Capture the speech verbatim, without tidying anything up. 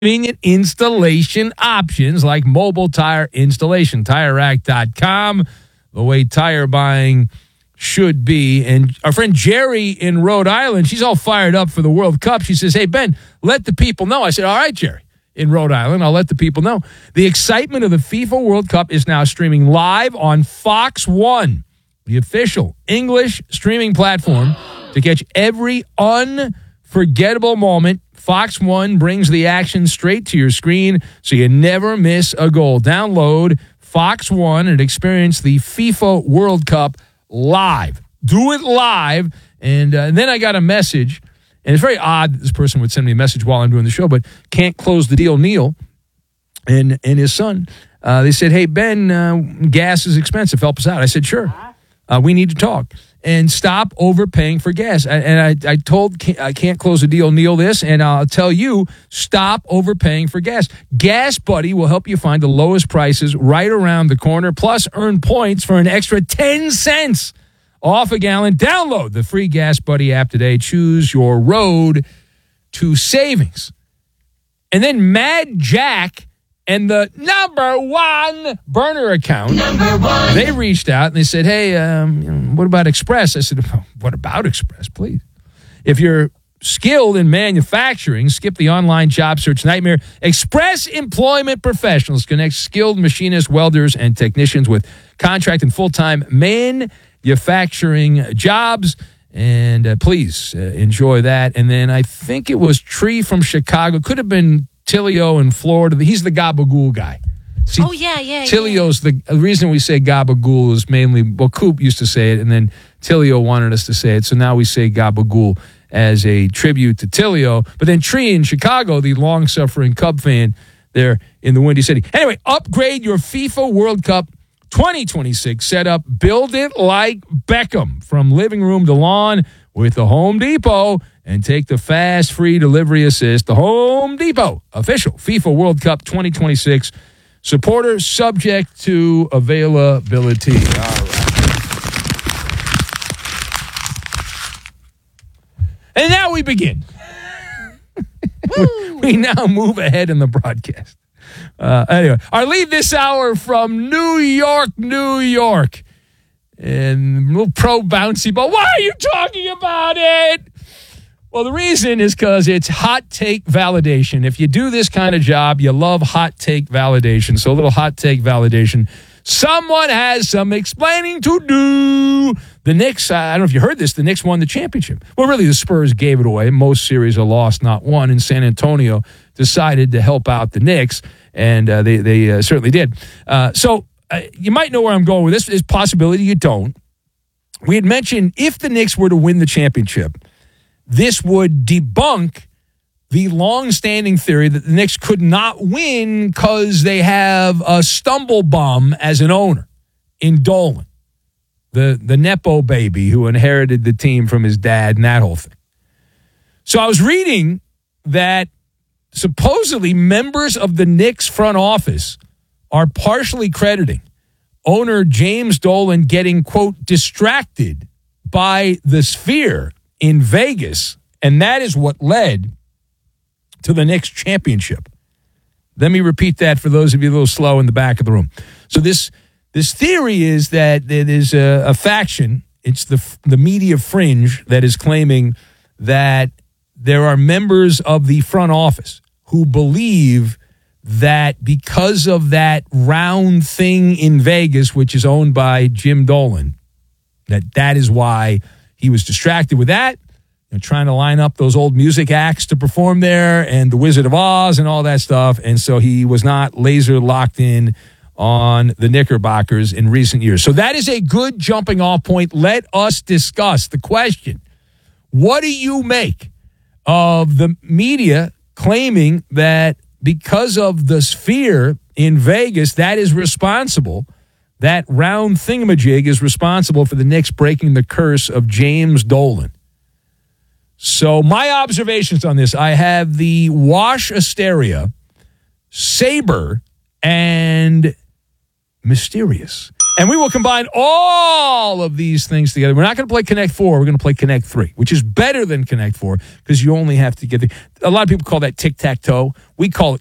convenient installation options like mobile tire installation. Tire Rack dot com, the way tire buying should be. And our friend Jerry in Rhode Island, she's all fired up for the World Cup. She says, hey, Ben, let the people know. I said, all right, Jerry, in Rhode Island, I'll let the people know. The excitement of the FIFA World Cup is now streaming live on Fox One, the official English streaming platform to catch every unforgettable moment. Fox One brings the action straight to your screen so you never miss a goal. Download Fox One and experience the FIFA World Cup live. Do it live. And, uh, and then I got a message, and it's very odd that this person would send me a message while I'm doing the show, but Can't Close the Deal Neil and, and his son, uh, they said, hey, Ben, uh, gas is expensive. Help us out. I said, sure. Uh, we need to talk. And stop overpaying for gas. And I, I told I Can't Close the Deal Neil this, and I'll tell you, stop overpaying for gas. Gas Buddy will help you find the lowest prices right around the corner, plus earn points for an extra ten cents off a gallon. Download the free Gas Buddy app today. Choose your road to savings. And then Mad Jack and the number one burner account, number one. They reached out and they said, hey, um, what about Express? I said, what about Express, please? If you're skilled in manufacturing, skip the online job search nightmare. Express Employment Professionals connects skilled machinists, welders, and technicians with contract and full-time manufacturing jobs. And uh, please uh, enjoy that. And then I think it was Tree from Chicago. Could have been Tilio in Florida. He's the Gabagool guy. See, oh, yeah, yeah, Tilio's yeah. the, the reason we say Gabagool is mainly, well, Coop used to say it, and then Tilio wanted us to say it, so now we say Gabagool as a tribute to Tilio. But then Tree in Chicago, the long-suffering Cub fan there in the Windy City. Anyway, upgrade your FIFA World Cup twenty twenty-six setup. Build it like Beckham from living room to lawn with the Home Depot. And take the fast, free delivery assist. The Home Depot official FIFA World Cup twenty twenty-six supporter, subject to availability. All right. And now we begin. we, we now move ahead in the broadcast. Uh, anyway, our lead this hour from New York, New York. And a little pro bouncy ball. Why are you talking about it? Well, the reason is because it's hot take validation. If you do this kind of job, you love hot take validation. So a little hot take validation. Someone has some explaining to do. The Knicks, I don't know if you heard this, the Knicks won the championship. Well, really, the Spurs gave it away. Most series are lost, not won. And San Antonio decided to help out the Knicks, and uh, they, they uh, certainly did. Uh, so uh, you might know where I'm going with this. There's a possibility you don't. We had mentioned if the Knicks were to win the championship, this would debunk the long-standing theory that the Knicks could not win because they have a stumble bum as an owner in Dolan, the, the Nepo baby who inherited the team from his dad and that whole thing. So I was reading that supposedly members of the Knicks front office are partially crediting owner James Dolan getting, quote, distracted by the Sphere in Vegas, and that is what led to the Knicks championship. Let me repeat that for those of you a little slow in the back of the room. So this this theory is that there is a, a faction, it's the the media fringe, that is claiming that there are members of the front office who believe that because of that round thing in Vegas, which is owned by Jim Dolan, that that is why he was distracted with that, you know, trying to line up those old music acts to perform there and the Wizard of Oz and all that stuff. And so he was not laser locked in on the Knickerbockers in recent years. So that is a good jumping off point. Let us discuss the question. What do you make of the media claiming that because of the Sphere in Vegas, that is responsible, that round thingamajig is responsible for the Knicks breaking the curse of James Dolan? So my observations on this, I have the Wash Asteria, Saber, and Mysterious. And we will combine all of these things together. We're not going to play Connect Four. We're going to play Connect Three, which is better than Connect Four because you only have to get the. A lot of people call that tic tac toe. We call it